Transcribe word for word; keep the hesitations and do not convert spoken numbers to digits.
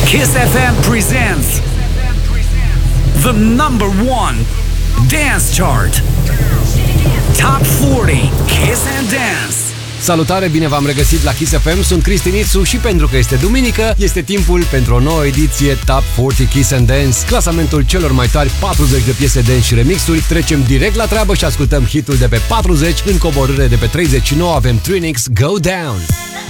Kiss F M presents the number one dance chart. Top patruzeci Kiss and Dance. Salutare, bine v-am regăsit la Kiss F M, sunt Cristi Nițu și pentru că este duminică, este timpul pentru o nouă ediție Top patruzeci Kiss and Dance, clasamentul celor mai tari patruzeci de piese dance și remixuri. Trecem direct la treabă și ascultăm hitul de pe patruzeci. În coborâre de pe treizeci și nouă avem Trinix, Go Down.